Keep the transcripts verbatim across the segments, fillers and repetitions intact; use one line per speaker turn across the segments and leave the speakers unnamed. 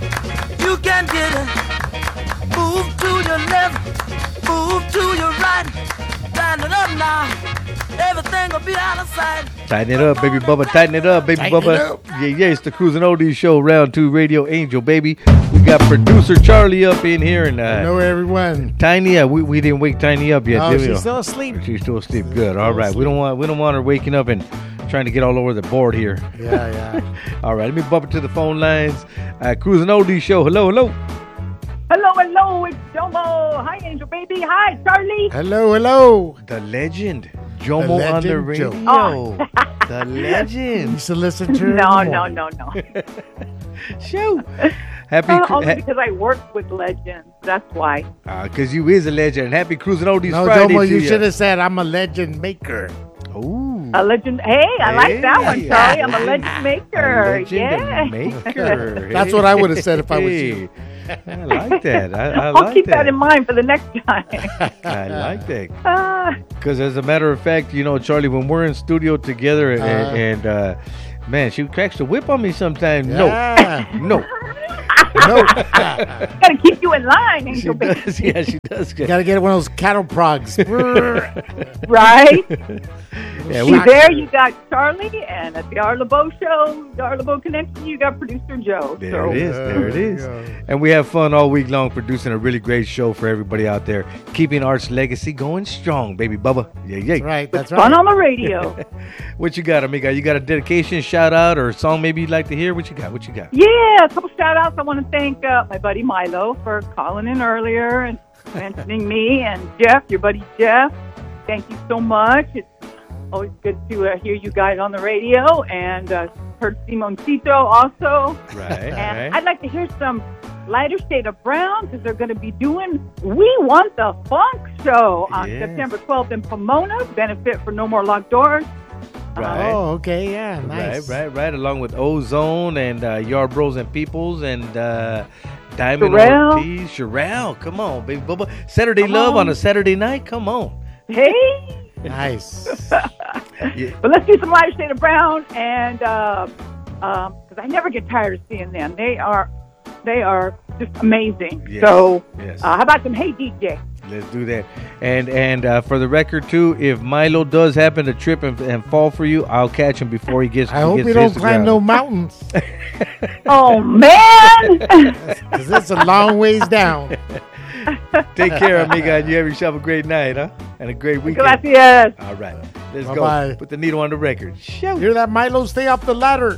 You can get it. Move to your left, move to your right. Stand it up now. Everything will be out of sight.
Tighten it up, baby Bubba. Tighten it up, baby
Tighten
Bubba.
it up.
Yeah, yeah, it's the Cruising Oldies Show, round two, Radio Angel, baby. We got producer Charlie up in here. and uh,
Hello, everyone.
Tiny, uh, we, we didn't wake Tiny up yet,
Oh,
did we?
she's still asleep.
She's still asleep. Good. All right. We don't want we don't want her waking up and trying to get all over the board here.
Yeah, yeah.
All right. Let me bump it to the phone lines. Uh, Cruising Oldies Show. Hello, hello.
Hello, hello, it's Jomo. Hi, Angel Baby. Hi, Charlie.
Hello, hello.
The legend. Jomo
The
on the
legend,
radio.
Joe.
Oh.
The legend.
Used to listen to her.
No,
in the
no,
morning.
no, no.
Shoot. Happy
Uh,
cru-
only
ha-
because I work with legends. That's why.
Because you is a legend. Happy Cruising Oldies
No,
Friday
Jomo,
to
you
ya.
should have said, I'm a legend maker.
Ooh.
A legend. Hey, I like that one,
Hey.
Charlie. I'm a legend maker.
A legend
yeah.
maker.
That's what I would have said if I was
Hey.
you.
I like that. I, I
I'll
like
keep
that.
that in mind for the next time.
I like that.
Ah,
Because as a matter of fact, you know, Charlie, when we're in studio together and,
Uh.
and uh, man, she cracks the whip on me sometimes.
Yeah.
No. No.
No.
gotta keep you in line,
She
Angel Baby.
does. Yeah, she does.
Gotta get one of those cattle progs.
Right?
Yeah,
See,
we,
there you got Charlie, and at the Arlebo Show, the Arlebo Connection, you got producer Joe.
there
so,
it is. There it
There you
is.
go.
And we have fun all week long producing a really great show for everybody out there, keeping Art's legacy going strong, baby Bubba. Yeah, yeah.
That's right. That's
Fun
right.
on the radio.
What you got, amiga? You got a dedication, shout out, or a song maybe you'd like to hear? What you got? What you got?
Yeah, a couple shout outs. I want to thank uh, my buddy Milo for calling in earlier and mentioning me, and Jeff, your buddy Jeff. Thank you so much. It's always good to uh, hear you guys on the radio, and uh, heard Simoncito also.
Right,
And
right.
I'd like to hear some Lighter Shade of Brown, because they're going to be doing We Want the Funk Show on
Yes.
September twelfth in Pomona, benefit for No More Locked Doors.
Right.
Oh, okay. Yeah. Nice.
Right, right, right. Along with Ozone and uh, Yard Bros and Peoples and uh, Diamond
Sherelle.
Ortiz. Sherelle, come on, baby Bubba. Saturday
Come
Love
on.
on a Saturday night. Come on.
Hey!
Nice.
Yeah.
But let's do some Lighter Shade of Brown, and because um, um, I never get tired of seeing them. They are, they are just amazing.
Yes,
So,
yes.
uh, how about some Hey D J?
Let's do that. And and uh, for the record too, if Milo does happen to trip and, and fall for you, I'll catch him before he gets.
I
he
hope
gets
we
to
don't
hit the
climb
ground.
no mountains.
Oh man!
Because it's a long ways down.
Take care, amiga, and you have yourself a great night, huh? And a great weekend.
Gracias.
All right, let's
Bye-bye.
go. Put the needle on the record. Shoot.
Hear that, Milo? Stay off the ladder.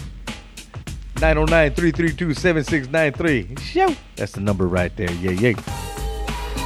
nine oh nine, three three two, seven six nine three. Shoot. That's the number right there. Yeah, yeah.